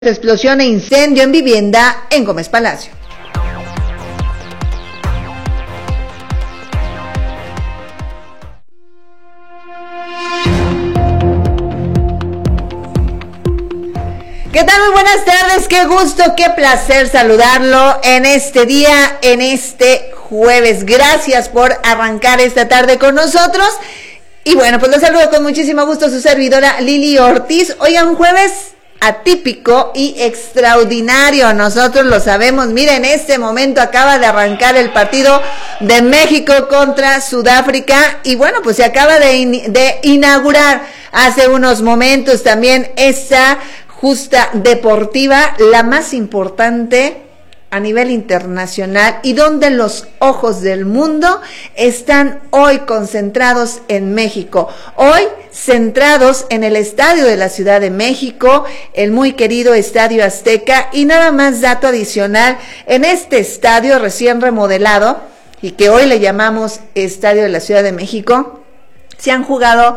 Explosión e incendio en vivienda en Gómez Palacio. ¿Qué tal? Muy buenas tardes, qué gusto, qué placer saludarlo en este día, en este jueves. Gracias por arrancar esta tarde con nosotros. Y bueno, pues los saludo con muchísimo gusto su servidora Lili Ortiz. Hoy es un jueves atípico y extraordinario, nosotros lo sabemos. Miren, en este momento acaba de arrancar el partido de México contra Sudáfrica y bueno, pues se acaba de inaugurar hace unos momentos también esta justa deportiva, la más importante a nivel internacional y donde los ojos del mundo están hoy concentrados en México, hoy centrados en el estadio de la Ciudad de México, el muy querido Estadio Azteca. Y nada más dato adicional, en este estadio recién remodelado y que hoy le llamamos Estadio de la Ciudad de México, se han jugado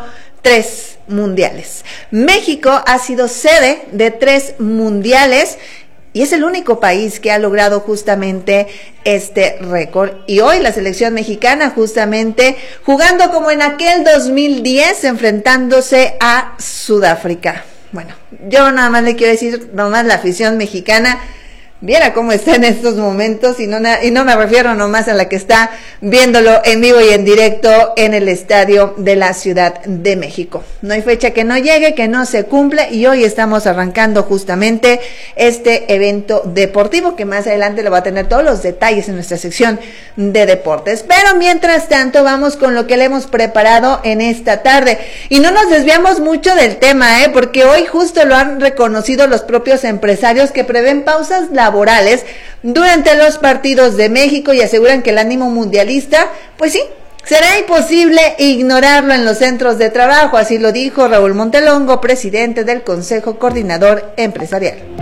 3 mundiales. México ha sido sede de 3 mundiales y es el único país que ha logrado justamente este récord. Y hoy la selección mexicana justamente jugando como en aquel 2010, enfrentándose a Sudáfrica. Bueno, yo nada más le quiero decir, nomás la afición mexicana, viera cómo está en estos momentos y no me refiero nomás a la que está viéndolo en vivo y en directo en el Estadio de la Ciudad de México. No hay fecha que no llegue, que no se cumple y hoy estamos arrancando justamente este evento deportivo que más adelante lo va a tener todos los detalles en nuestra sección de deportes. Pero mientras tanto vamos con lo que le hemos preparado en esta tarde y no nos desviamos mucho del tema, porque hoy justo lo han reconocido los propios empresarios que prevén pausas laborales durante los partidos de México y aseguran que el ánimo mundialista, pues sí, será imposible ignorarlo en los centros de trabajo. Así lo dijo Raúl Montelongo, presidente del Consejo Coordinador Empresarial.